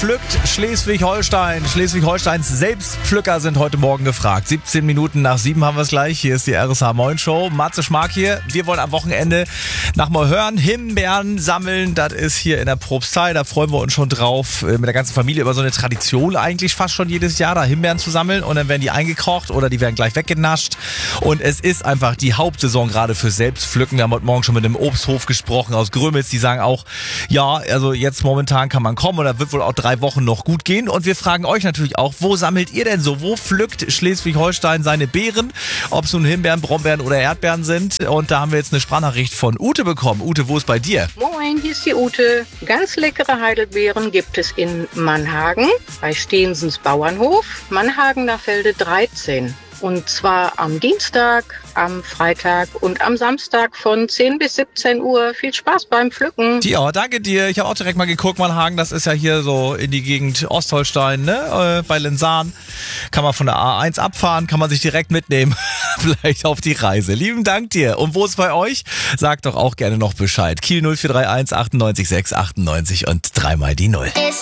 pflückt Schleswig-Holstein? Schleswig-Holsteins Selbstpflücker sind heute Morgen gefragt. 17 Minuten nach 7 haben wir es gleich. Hier ist die RSH Moin Show. Matze Schmark hier. Wir wollen am Wochenende nach Mollhörn Himbeeren sammeln. Das ist hier in der Propstei. Da freuen wir uns schon drauf. Mit der ganzen Familie über so eine Tradition eigentlich fast schon jedes Jahr, da Himbeeren zu sammeln. Und dann werden die eingekocht oder die werden gleich weggenascht. Und es ist einfach die Hauptsaison gerade für Selbstpflücken. Wir haben heute Morgen schon mit einem Obsthof gesprochen aus Grömitz. Die sagen auch, ja, also jetzt momentan kann man kommen oder wird wohl auch 3 Wochen noch gut gehen. Und wir fragen euch natürlich auch, wo sammelt ihr denn so? Wo pflückt Schleswig-Holstein seine Beeren? Ob es nun Himbeeren, Brombeeren oder Erdbeeren sind. Und da haben wir jetzt eine Sprachnachricht von Ute bekommen. Ute, wo ist bei dir? Moin, hier ist die Ute. Ganz leckere Heidelbeeren gibt es in Mannhagen bei Stehensens Bauernhof, Mannhagener Felde 13. Und zwar am Dienstag, am Freitag und am Samstag von 10 bis 17 Uhr. Viel Spaß beim Pflücken. Ja, danke dir. Ich habe auch direkt mal geguckt, Mannhagen, das ist ja hier so in die Gegend Ostholstein, ne? Bei Lensahn. Kann man von der A1 abfahren, kann man sich direkt mitnehmen. Vielleicht auf die Reise. Lieben Dank dir. Und wo ist bei euch? Sagt doch auch gerne noch Bescheid. Kiel 0431 98 6 98 und dreimal die 0.